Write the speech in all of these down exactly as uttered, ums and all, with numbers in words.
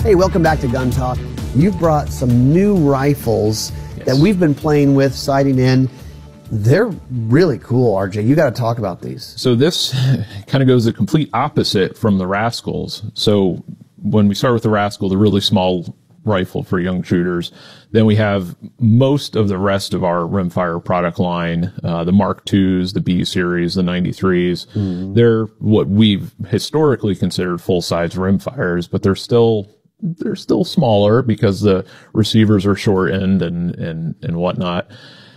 Hey, welcome back to Gun Talk. You've brought some new rifles Yes. that we've been playing with, sighting in. They're really cool, R J. You got to talk about these. So this kind of goes the complete opposite from the Rascals. So when we start with the Rascal, the really small rifle for young shooters, then we have most of the rest of our rimfire product line, uh, the Mark twos, the B series, the ninety-threes. Mm. They're what we've historically considered full-size rimfires, but they're still they're still smaller because the receivers are shortened and and and whatnot.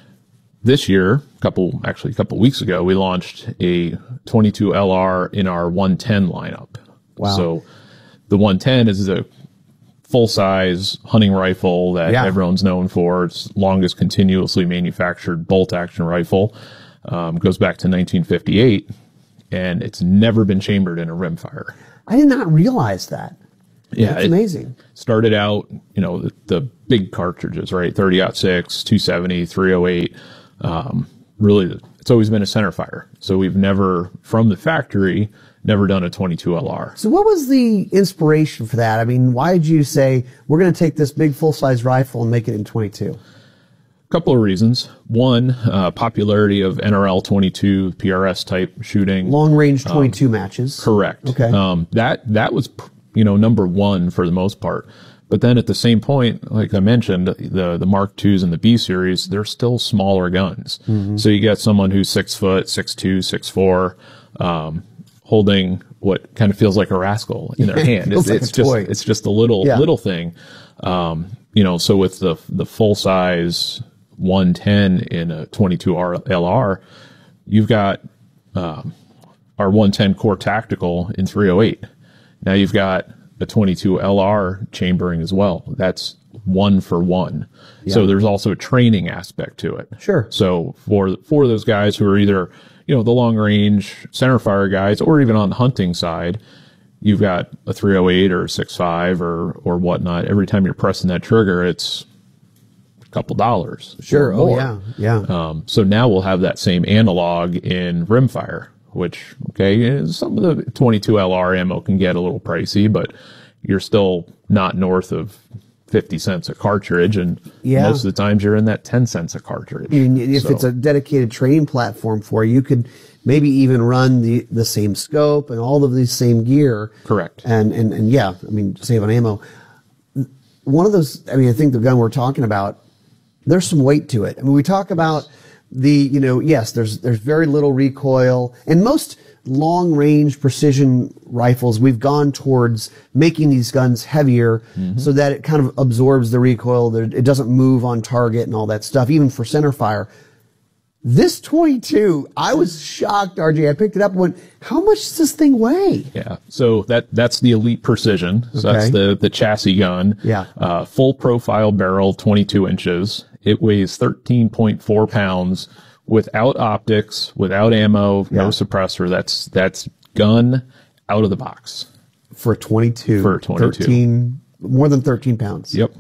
This year, a couple actually a couple weeks ago, we launched a twenty-two L R in our one ten lineup. Wow. So the one ten is a full-size hunting rifle that Yeah. everyone's known for. It's longest continuously manufactured bolt-action rifle. Um, goes back to nineteen fifty-eight, and it's never been chambered in a rimfire. I did not realize that. Yeah, That's it amazing. Started out, you know, the, the big cartridges, right? thirty aught six, two seventy, three oh eight. Um, really, it's always been a center fire. So we've never, from the factory, never done a twenty-two L R. So what was the inspiration for that? I mean, why did you say, we're going to take this big full-size rifle and make it in twenty-two? A couple of reasons. One, uh, popularity of N R L twenty-two, P R S type shooting. Long-range twenty-two um, matches. Correct. Okay. Um, that, that was, you know, number one for the most part. But then at the same point, like I mentioned, the, the Mark twos and the B series, they're still smaller guns. Mm-hmm. So you get someone who's six foot, six two, six four, um, holding what kind of feels like a Rascal in their hand. It It's, like it's a just, toy. it's just a little, Yeah. little thing. Um, you know, so with the, the full size one ten in a twenty-two L R, you've got, um, our one ten Core Tactical in three oh eight. Now you've got a twenty-two L R chambering as well. That's one for one. Yeah. So there's also a training aspect to it. Sure. So for, for those guys who are either, you know, the long range center fire guys, or even on the hunting side, you've got a three oh eight or a six five or, or whatnot. Every time you're pressing that trigger, it's a couple dollars. Sure. Oh, more. yeah. Yeah. Um, so now we'll have that same analog in rimfire, which, okay, is some of the twenty-two L R ammo can get a little pricey, but you're still not north of fifty cents a cartridge, and Yeah. most of the times you're in that ten cents a cartridge. And if So- it's a dedicated training platform for you, you could maybe even run the, the same scope and all of these same gear. Correct. And, and, and yeah, I mean, save on ammo. One of those, I mean, I think the gun we're talking about, there's some weight to it. I mean, we talk about the, you know, yes, there's, there's very little recoil, and most long range precision rifles, we've gone towards making these guns heavier mm-hmm. so that it kind of absorbs the recoil, that it doesn't move on target and all that stuff, even for center fire. This twenty-two, I was shocked, R J. I picked it up and went, how much does this thing weigh? Yeah. So that, that's the Elite Precision. So Okay. that's the, the chassis gun. Yeah. Uh, full profile barrel, twenty-two inches. It weighs thirteen point four pounds without optics, without ammo, Yeah. no suppressor. That's, that's gun out of the box. For a twenty-two. For a twenty-two. thirteen, more than thirteen pounds. Yep.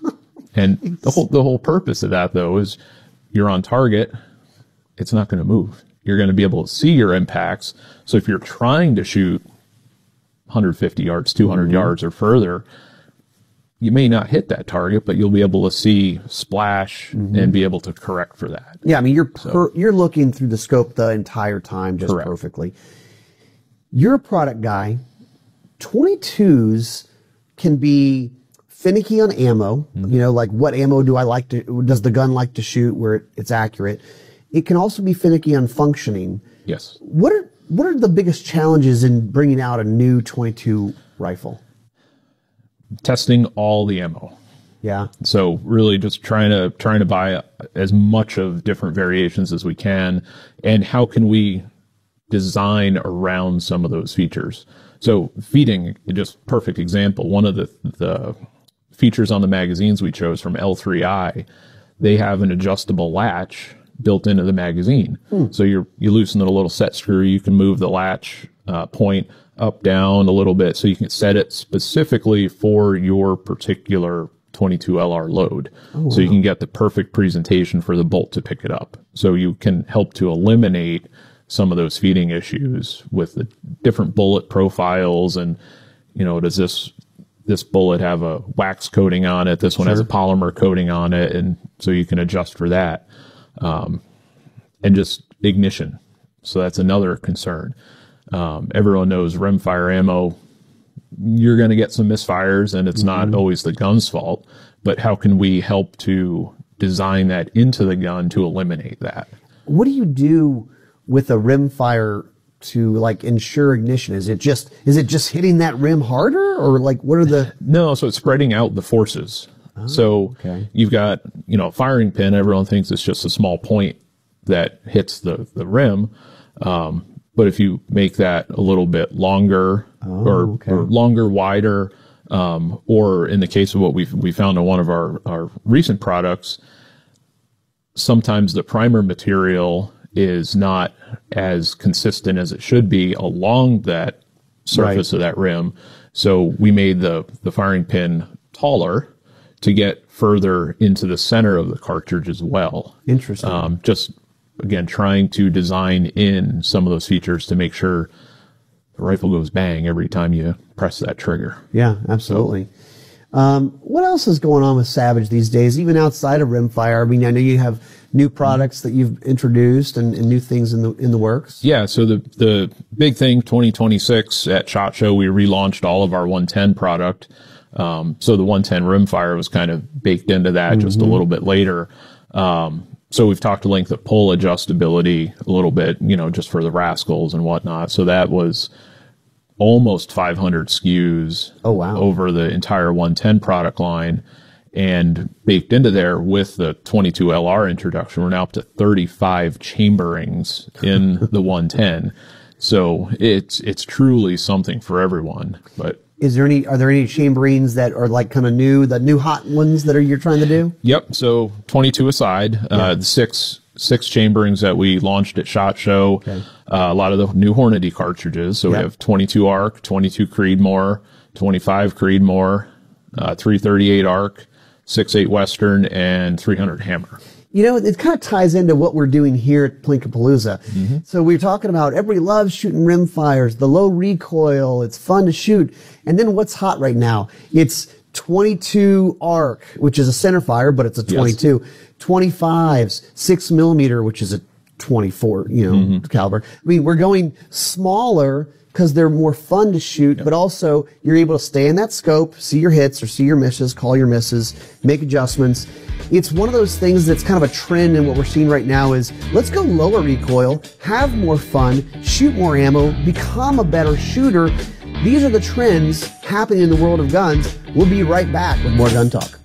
And the whole, the whole purpose of that though is you're on target. It's not going to move. You're going to be able to see your impacts. So if you're trying to shoot one hundred fifty yards, two hundred mm-hmm. yards or further, you may not hit that target, but you'll be able to see splash mm-hmm. and be able to correct for that. Yeah, I mean, you're per, so, you're looking through the scope the entire time just correct. perfectly. You're a product guy. twenty-twos can be finicky on ammo. Mm-hmm. You know, like what ammo do I like to, does the gun like to shoot where it, it's accurate? It can also be finicky on functioning. Yes. What are, what are the biggest challenges in bringing out a new twenty-two rifle? Testing all the ammo. Yeah. So really just trying to, trying to buy as much of different variations as we can. And how can we design around some of those features? So feeding, just perfect example. One of the, the features on the magazines we chose from L three I, they have an adjustable latch built into the magazine. Hmm. So you're, you loosen a little set screw, you can move the latch uh, point up, down a little bit, so you can set it specifically for your particular twenty-two L R load. Oh, wow. So you can get the perfect presentation for the bolt to pick it up. So you can help to eliminate some of those feeding issues with the different bullet profiles and, you know, does this this bullet have a wax coating on it. This one Sure. has a polymer coating on it. And so you can adjust for that. Um, and just ignition. So that's another concern. Um, everyone knows rimfire ammo, you're going to get some misfires, and it's mm-hmm. not always the gun's fault. But how can we help to design that into the gun to eliminate that? What do you do with a rimfire to like ensure ignition? Is it just is it just hitting that rim harder, or like what are the? No, so it's spreading out the forces. Oh, so okay. You've got, you know, a firing pin. Everyone thinks it's just a small point that hits the the rim. Um, But if you make that a little bit longer oh, or, okay. or longer, wider, um, or in the case of what we we found on one of our, our recent products, sometimes the primer material is not as consistent as it should be along that surface right. of that rim. So we made the, the firing pin taller to get further into the center of the cartridge as well. Interesting. Um, just Again, trying to design in some of those features to make sure the rifle goes bang every time you press that trigger. Yeah, absolutely. So, um, what else is going on with Savage these days, even outside of rimfire? I mean, I know you have new products that you've introduced and, and new things in the in the works. Yeah, so the the big thing, twenty twenty-six at SHOT Show, we relaunched all of our one ten product. Um, so the one ten rimfire was kind of baked into that mm-hmm. just a little bit later. Um, So we've talked length of pull adjustability a little bit, you know, just for the rascals and whatnot. So that was almost five hundred S K Us oh, wow. over the entire one ten product line. And baked into there with the twenty-two L R introduction, we're now up to thirty-five chamberings in the one ten. So it's it's truly something for everyone. But is there any? Are there any chamberings that are like kind of new, the new hot ones that are you're trying to do? Yep. So twenty-two aside, yeah. uh, the six six chamberings that we launched at SHOT Show, okay. uh, a lot of the new Hornady cartridges. So yep. we have twenty-two ARC, twenty-two Creedmoor, twenty-five Creedmoor, uh, three thirty-eight ARC, six eight Western, and three hundred Hammer. You know, it kind of ties into what we're doing here at Plinkapalooza. Mm-hmm. So we're talking about everybody loves shooting rimfires, the low recoil, it's fun to shoot. And then what's hot right now? It's twenty-two ARC, which is a centerfire, but it's a twenty-two. Yes. twenty-fives, six millimeter, which is a twenty-four, you know, mm-hmm. caliber. I mean, we're going smaller because they're more fun to shoot, yep. but also you're able to stay in that scope, see your hits or see your misses, call your misses, make adjustments. It's one of those things that's kind of a trend, and what we're seeing right now is let's go lower recoil, have more fun, shoot more ammo, become a better shooter. These are the trends happening in the world of guns. We'll be right back with more Gun Talk.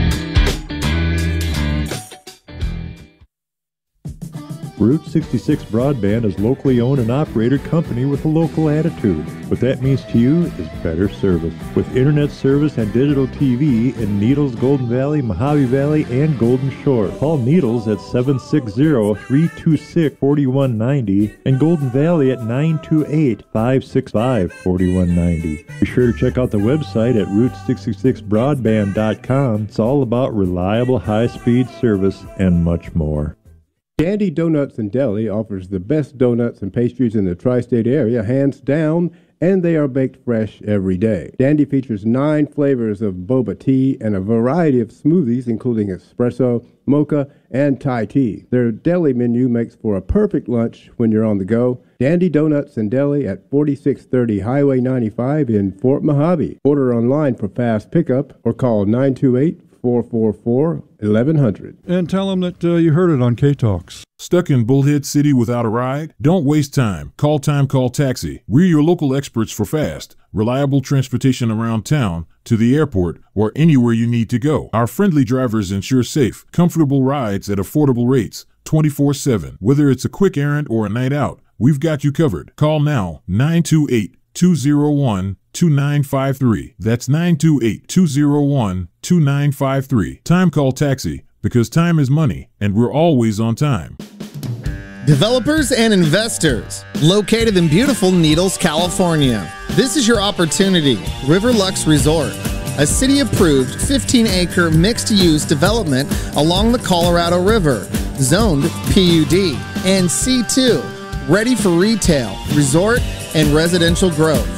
Route sixty-six Broadband is a locally owned and operated company with a local attitude. What that means to you is better service. With internet service and digital T V in Needles, Golden Valley, Mojave Valley, and Golden Shore. Call Needles at seven six zero, three two six, four one nine zero and Golden Valley at nine two eight, five six five, four one nine zero. Be sure to check out the website at route sixty-six broadband dot com. It's all about reliable high-speed service and much more. Dandy Donuts and Deli offers the best donuts and pastries in the tri-state area, hands down, and they are baked fresh every day. Dandy features nine flavors of boba tea and a variety of smoothies, including espresso, mocha, and Thai tea. Their deli menu makes for a perfect lunch when you're on the go. Dandy Donuts and Deli at forty-six thirty Highway ninety-five in Fort Mojave. Order online for fast pickup or call nine two eight, four four four, eleven hundred. And tell them that uh, you heard it on K-Talks. Stuck in Bullhead City without a ride? Don't waste time. Call Time Call Taxi. We're your local experts for fast, reliable transportation around town, to the airport, or anywhere you need to go. Our friendly drivers ensure safe, comfortable rides at affordable rates, twenty-four seven. Whether it's a quick errand or a night out, we've got you covered. Call now, nine two eight, two zero one, two nine five three. That's nine two eight, two zero one, two nine five three. Time Call Taxi, because time is money, and we're always on time. Developers and investors, located in beautiful Needles, California. This is your opportunity. Riverlux Resort, a city-approved fifteen acre mixed-use development along the Colorado River, zoned P U D and C two, ready for retail, resort, and residential growth.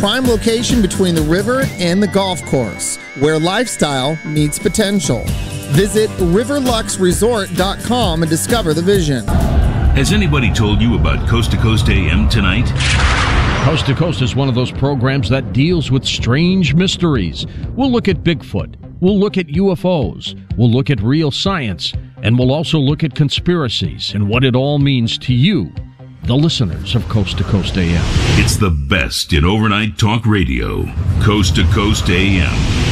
prime location between the river and the golf course, where lifestyle meets potential. Visit river lux resort dot com and discover the vision. Has anybody told you about Coast to Coast A M tonight? Coast to Coast is one of those programs that deals with strange mysteries. We'll look at Bigfoot. We'll look at U F Os. We'll look at real science. And we'll also look at conspiracies and what it all means to you, the listeners of Coast to Coast A M. It's the best in overnight talk radio. Coast to Coast A M.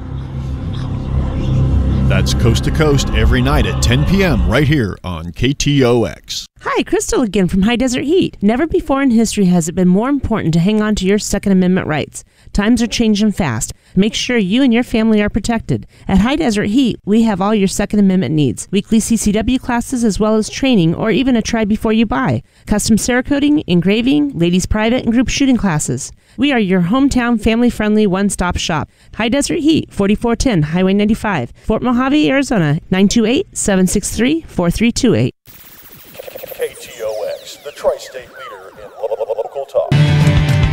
That's Coast to Coast every night at ten p.m. right here on K T O X. Hi, Crystal again from High Desert Heat. Never before in history has it been more important to hang on to your Second Amendment rights. Times are changing fast. Make sure you and your family are protected. At High Desert Heat, we have all your Second Amendment needs. Weekly C C W classes as well as training or even a try before you buy. Custom Cerakoting, engraving, ladies private and group shooting classes. We are your hometown family-friendly one-stop shop. High Desert Heat, forty-four ten Highway ninety-five, Fort Mojave, Arizona, nine two eight, seven six three, four three two eight. K T O X, the tri-state leader in local talk.